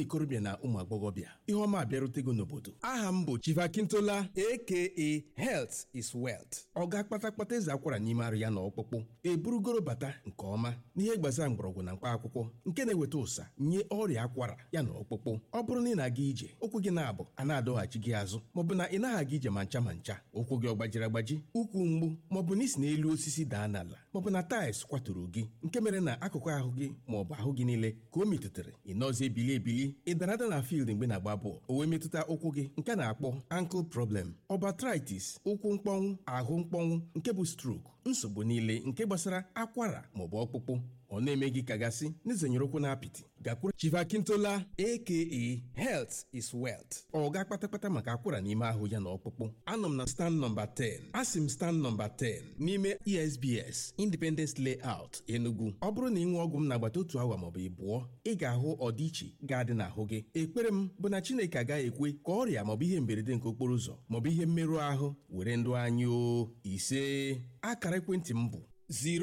ikorobịa na ụmụ agbọghọbịa, ihe ọma abịarutego n'obodo. Aha m bụ Chief Akintola aka Health is Wealth. Ọ ga-akpatakpata eze akwara n'ime arụ ya na ọkpụkpụ eburugoro bata nke ọma n'ihe gbasara mgbọrọgwụ na mkpa akwụkwọ nke na-eweta ụsa nye ọrịa akwara ya na ọkpụkpụ. Ọ bụrụ na ị na-aga ije, ụkwụ gị na-abụ a na-adọghachi gị azụ, maọbụ na ị naghị aga ije ma ncha ụkwụ gị ọ gbajiri agbaji, ụkwụ mgbu, maọbụ na isi n'elu osisi daa n'ala, maọbụ na taịls kwaturu gị nke mere na akụkụ ahụ gị maọbụ ahụ gị niile ka o metụtara, ị nọzi ebili, ị dara ada na field mgbe na-agba bọọlụ o wee metụta ụkwụ gị nke na-akpọ ankle problem, arthritis, ụkwụ mkpọnwụ, ahụ mkpọnwụ nke bụ stroke, nsogbu niile nke gbasara akwara maọbụ ọkpụkpụ ọ na-eme gị kagasị n'izenyere ụkwụ na apịtị, gakwuru Chief Akintola aka Health is Wealth. Ọ ga-akpatakpata maka akwara n'ime ahụ ya na ọkpụkpụ. Anọ m na stand nọmba 10. Asị m stand nọmba 10 n'ime ESBS Independence Layout, Enugu. Ọ bụrụ na ị ṅụọ ọgwụ m n'agbata otu awa maọbụ ịbụọ, ị ga-ahụ ọdịiche ga-adị n'ahụ gị. Ekpere m bụ na Chineke agaghị ekwe ka ọrịa maọbụ ihe mberede nke okporo ụzọ maọbụ ihe mmerụ ahụ were ndụ anyị o. Ise. Akara ekwentị m bụ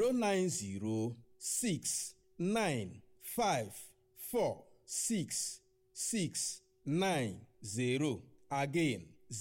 09069546690. Again,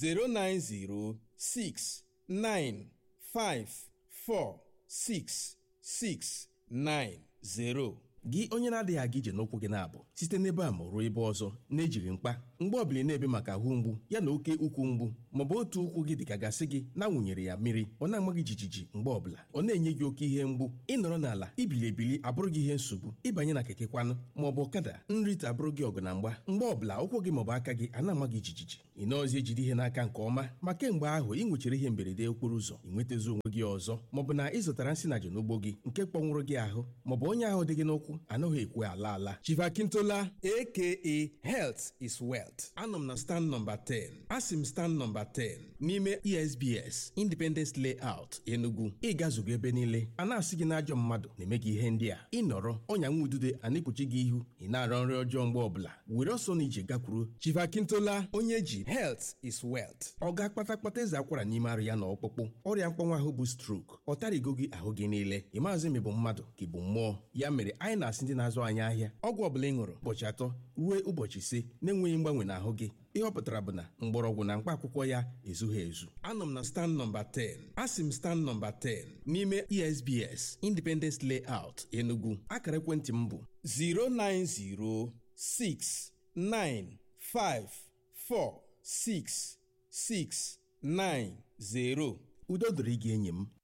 09069546690. Gị onye na-adịghị aga ije n'ụkwụ gị na-abụ site n'ebe a ma ruo ebe ọzọ na-ejiri mkpa mgbe ọbụla na-ebe maka ahụ mgbu ya na oke ukwu mgbu, maọbụ otu ụkwụ gị dịka gasị gị na-awụnyere ya mmiri, ọ na-ama gị jijiji mgbe ọbụla, ọ na-enye gị oke ihe mgbu, ịnọrọ n'ala ibili abụrụ gị ihe nsogbu, ịbanye na keke kwanụ maọbụ ọkada nrite abụrụ gị ọgụ na mgba, mgbe ọbụla ụkwụ gị maọbụ aka gị a na-ama gị jijiji, ị nọọzi ejide ihe n'aka nke ọma, ma kemgbe ahụ ị nwechara ihe mberede okporo ụzọ, ị nwetazi onwe gị ọzọ, maọbụ na ị zụtara nsị na n'ugbo gị nke kpọnwụrụ gị ahụ, maọbụ onye ahụ dị gị n'ụkwụ anaghị ekwe ala. Chief Akintola aka Health is Wealth. Anọ m na stand nọmba 10. Asị m stand nọmba 10 n'ime ESBS Independence Layout, Enugu. Ị gazugo ebe niile a na-asị gị na ajọ mmadụ na-eme gị ihe ndị a. Ị nọrọ ọnya nwa udude a na-ekpuchi gị ihu, ị na-arọ nrị ọjọọ mgbe ọbụla, were ọsọ na ije gakwuru Chief Akintola onye ji Health is Wealth. Ọ ga-akpatakpata eze akwara n'ime arụ ya na ọkpụkpụ, ọrịa mkpọnwụ ahụ bụ stroke, ọ tarigo gị ahụ gị niile, ị maazị ma ị bụ mmadụ ka ị bụ mmụọ. Ya mere anyị na-asị ndị na-azụ anyị ahịa, ọgwụ ọbụla ị ṅụrụ ụbọchị 3 ruo ụbọchị 5 na-enweghị mgbanwe n'ahụ gị, ihe ọ pụtara bụ na mgbọrọgwụ na mkpa akwụkwọ ya ezughị ezu. Anọ m na stand nọmba 10. Asị m stand nọmba 10 n'ime ESBS Independence Layout, Enugu. Akara ekwentị m bụ 09069546690. Udo dịrị gị enyi m.